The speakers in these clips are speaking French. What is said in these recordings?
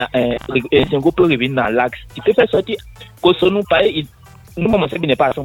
Senghor peut revenir dans l'axe. Tu peux faire sortir Cotonou, pareil, nous, mon il n'est pas à 100%.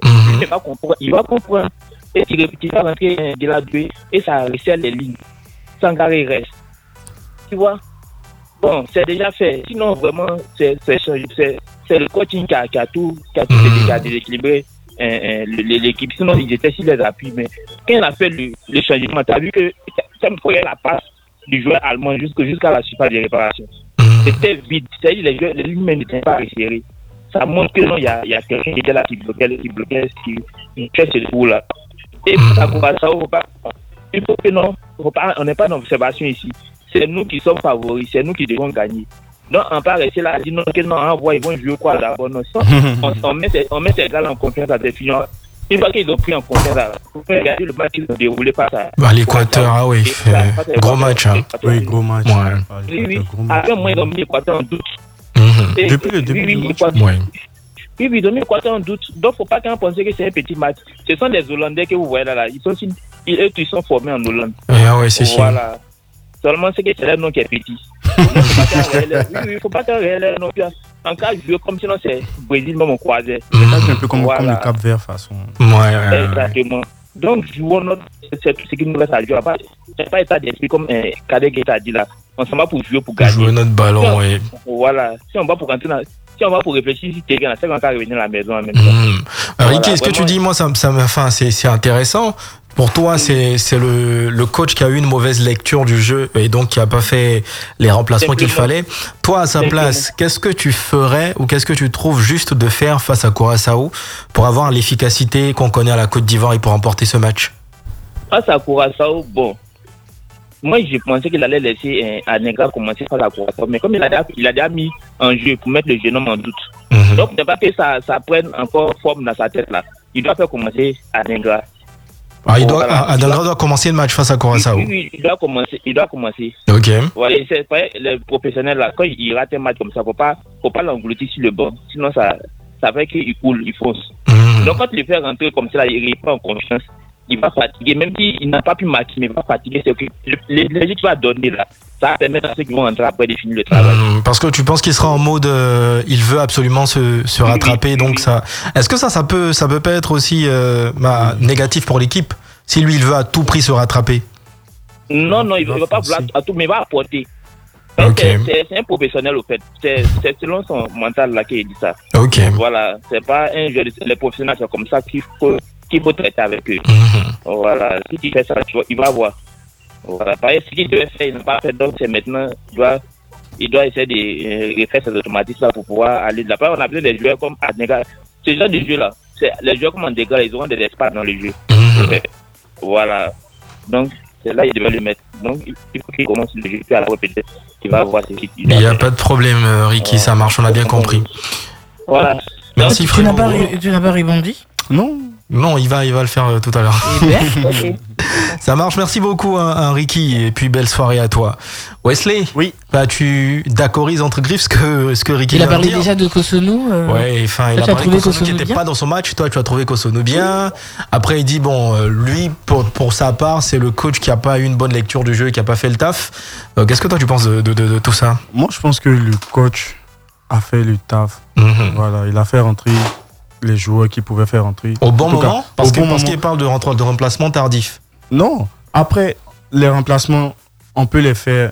Il va comprendre. Et tu vas rentrer de la 2 et ça resserre les lignes. Sangaré reste. Tu vois? Bon, c'est déjà fait. Sinon, vraiment, c'est le coaching qui a tout déséquilibré l'équipe. Sinon, ils étaient sur les appuis. Mais quand il a fait le changement, tu as vu que ça me prenait la passe du joueur allemand jusqu'à la surface de réparation. C'était vide. C'est-à-dire les lignes n'étaient pas resserrées. Ça montre que non, il y a quelqu'un qui était là qui bloquait, qui fait ce trou-là. Et ça, il faut que non, on n'est pas dans l'observation ici. C'est nous qui sommes favoris, c'est nous qui devons gagner. Donc, on peut rester là, dire non, que non, on voit, ils vont jouer quoi d'abord. Non, on met ces gars en confiance à des finales. Une fois qu'ils ont pris en confiance, vous pouvez regarder le match qu'ils ont déroulé par ça. L'Équateur, ah oui, gros match. Hein. Oui, gros match. Oui. Après, moi, ils ont mis l'Équateur en doute. Depuis le début du match. Oui, ils ont mis l'Équateur en doute. Donc, il ne faut pas qu'on pense que c'est un petit match. Ce sont des Hollandais que vous voyez là. Ils sont formés en Hollande. Ah ouais, c'est sûr. Voilà. Seulement, c'est que c'est leur nom qui est petit. Il ne faut pas qu'un réel nom. En cas de jeu, comme sinon, c'est Brésil, même on croisait. C'est un peu comme le Cap Vert, façon. Exactement. Donc, jouons c'est tout ce qui nous reste à jouer. C'est pas état d'esprit comme Kadek a dit là. On s'en va pour jouer, pour gagner. Jouer notre ballon, oui. Voilà. Si on va pour rentrer si on va pour réfléchir, si t'es bien, c'est qu'on va revenir à la maison en même temps. Ricky, ce que tu dis, moi, c'est intéressant. Pour toi, c'est le coach qui a eu une mauvaise lecture du jeu et donc qui a pas fait les remplacements qu'il fallait. Toi, à sa place, qu'est-ce que tu ferais ou qu'est-ce que tu trouves juste de faire face à Curaçao pour avoir l'efficacité qu'on connaît à la Côte d'Ivoire et pour remporter ce match? Face à Curaçao, bon, moi, je pensais qu'il allait laisser Adengra commencer face à Curaçao, mais comme il a déjà mis en jeu pour mettre le jeune homme en doute. Donc, il ne faut pas que ça prenne encore forme dans sa tête là. Il doit faire commencer Adengra. Adengra doit commencer le match face à Curaçao. Oui, il doit commencer. Ok. Voilà, c'est pas le professionnel là, quand il rate un match comme ça, faut pas l'engloutir sur le banc. Sinon, ça fait qu'il coule, il fonce. Donc, quand tu le fais rentrer comme ça, il reprend en confiance. Il va fatiguer, même s'il n'a pas pu marquer, mais il va fatiguer. C'est que l'énergie qu'il va donner là, ça va permettre à ceux qui vont rentrer après de finir le travail. Parce que tu penses qu'il sera en mode il veut absolument se rattraper, donc ça. Est-ce que ça peut pas être aussi négatif pour l'équipe si lui il veut à tout prix se rattraper? Non, il ne va pas vouloir à tout, mais il va apporter. Okay. C'est un professionnel au fait. C'est selon son mental là qu'il dit ça. Ok. Voilà, c'est pas un jeu. Les professionnels c'est comme ça qu'il faut traiter avec eux. Voilà, si tu fais ça, tu vois, il va voir. Voilà, pareil, ce qu'il devait faire, il n'a pas fait, donc c'est maintenant, il doit essayer de refaire ses automatismes pour pouvoir aller de là. On a besoin des joueurs comme Adengra. Ce genre de jeu-là, les joueurs comme Adengra, ils auront des espaces dans le jeu. Voilà, donc c'est là qu'il devait le mettre. Donc il faut qu'il commence le jeu, puis à la fois peut-être qu'il va voir ce qu'il Il n'y a pas de problème, Ricky, ça marche, on a bien compris. Voilà. Merci, tu n'as pas rebondi? Non, il va le faire tout à l'heure. Okay. Ça marche, merci beaucoup Ricky, et puis belle soirée à toi. Wesley, oui. Tu d'accordises entre griffes ce que Ricky vient de dire. Il a parlé déjà de Cotonou. Ouais, enfin, il a parlé de Cotonou qui n'était pas dans son match. Toi, tu as trouvé Cotonou bien. Après, il dit lui, pour sa part, c'est le coach qui a pas eu une bonne lecture du jeu et qui a pas fait le taf. Qu'est-ce que toi tu penses de tout ça? Moi, je pense que le coach a fait le taf. Voilà, il a fait rentrer les joueurs qui pouvaient faire rentrer. Au bon moment, parce qu'il parle de remplacement tardif. Non, après, les remplacements, on peut les faire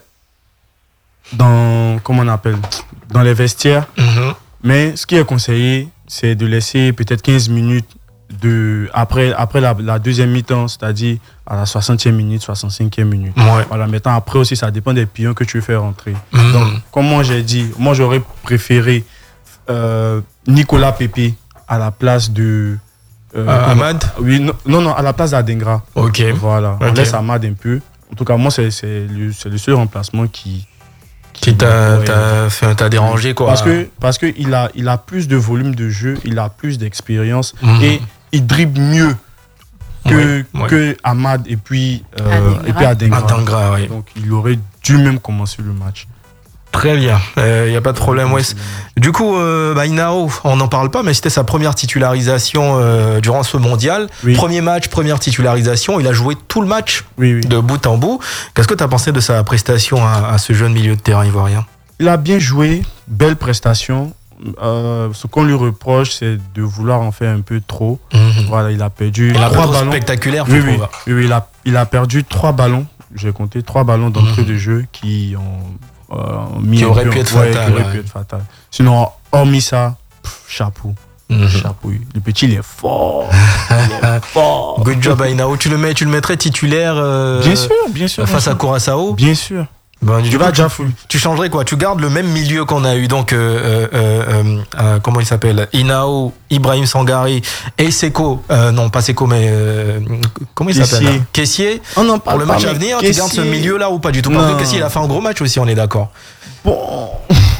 dans les vestiaires. Mais ce qui est conseillé, c'est de laisser peut-être 15 minutes après la deuxième mi-temps, c'est-à-dire à la 60e minute, 65e minute. Ouais. Voilà, maintenant, après aussi, ça dépend des pions que tu veux faire rentrer. Donc, comme moi j'ai dit, moi j'aurais préféré Nicolas Pepe à la place de Amad. Oui, non, à la place d'Adengra. Ok. Voilà, on laisse Amad un peu. En tout cas, moi, c'est le seul remplacement qui t'a dérangé, quoi. Parce que il a plus de volume de jeu, il a plus d'expérience et il dribble mieux que Amad et puis Adengra. Ouais. Donc, il aurait dû même commencer le match. Très bien, il n'y a pas de problème. Ouais. Du coup, Inao, on n'en parle pas, mais c'était sa première titularisation durant ce mondial. Oui. Premier match, première titularisation. Il a joué tout le match de bout en bout. Qu'est-ce que tu as pensé de sa prestation à ce jeune milieu de terrain ivoirien? il a bien joué, belle prestation. Ce qu'on lui reproche, c'est de vouloir en faire un peu trop. Voilà, il a perdu 3 ballons spectaculaires. Oui, il a perdu 3 ballons. J'ai compté 3 ballons d'entrée de jeu qui ont mis qui auraient pu être fatales. Sinon, hormis ça, chapeau. Chapeau. Le petit, il est fort. Good job, Ainao. Tu le mettrais titulaire bien sûr. Face à Curaçao? Bien sûr. Tu changerais quoi? Tu gardes le même milieu qu'on a eu, donc comment il s'appelle, Ainao, Ibrahim Sangari et Seko, non pas Seko mais comment il s'appelle, Kessié. Pour le match à venir, tu gardes ce milieu là ou pas du tout? Parce que Kessié, il a fait un gros match aussi, on est d'accord. Bon,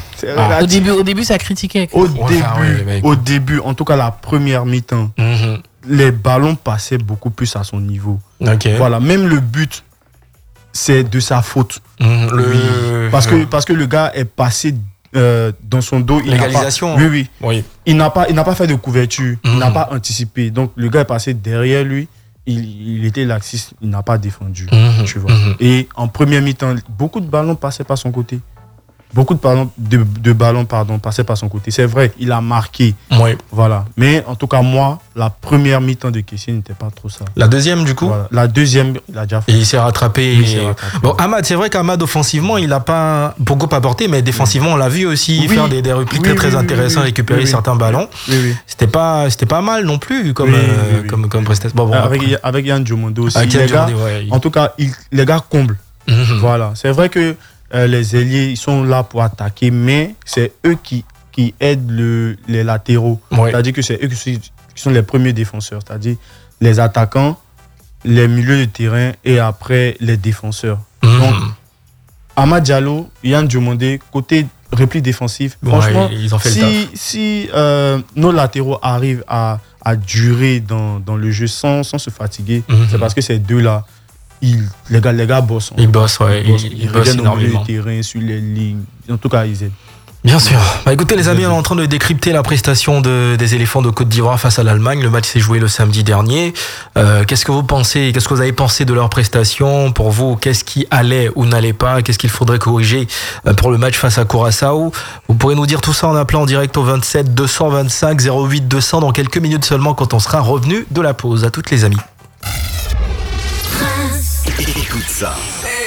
au début ça critiquait. Au début, en tout cas la première mi-temps, les ballons passaient beaucoup plus à son niveau. Voilà, même le but, c'est de sa faute. Parce que le gars est passé dans son dos. Légalisation. Oui. Il n'a pas fait de couverture. Il n'a pas anticipé. Donc le gars est passé derrière lui. Il était laxiste. Il n'a pas défendu. Tu vois. Et en première mi-temps, beaucoup de ballons passaient par son côté. Beaucoup de ballons passaient par son côté. C'est vrai, il a marqué. Oui. Voilà. Mais en tout cas, moi, la première mi-temps de Kessié n'était pas trop ça. La deuxième, du coup voilà. La deuxième, il a déjà fait. Et il s'est rattrapé. Bon, Ahmad, c'est vrai qu'Ahmad, offensivement, il n'a pas beaucoup apporté, mais défensivement, on l'a vu aussi faire des replis très intéressants, récupérer certains ballons. C'était pas mal non plus comme prestation. Bon, avec Yann Djomondo aussi. En tout cas, les gars comblent. Voilà. C'est vrai que les ailiers, ils sont là pour attaquer, mais c'est eux qui aident les latéraux. C'est-à-dire que c'est eux qui sont les premiers défenseurs. C'est-à-dire les attaquants, les milieux de terrain et après les défenseurs. Donc, Amad Diallo, Yann Diomandé, côté repli défensif, franchement, ils ont fait si nos latéraux arrivent à durer dans le jeu sans se fatiguer, c'est parce que ces deux-là, les gars bossent. Ils bossent énormément. Sur le terrain, sur les lignes. En tout cas, ils aident. Bien sûr. Écoutez les amis, on est en train de décrypter la prestation des éléphants de Côte d'Ivoire face à l'Allemagne. Le match s'est joué le samedi dernier. Qu'est-ce que vous avez pensé de leur prestation? Pour vous, qu'est-ce qui allait ou n'allait pas? Qu'est-ce qu'il faudrait corriger pour le match face à Curaçao? Vous pourrez nous dire tout ça en appelant en direct au 27 225 08 200 dans quelques minutes seulement quand on sera revenu de la pause. À toutes les amis. Écoute ça.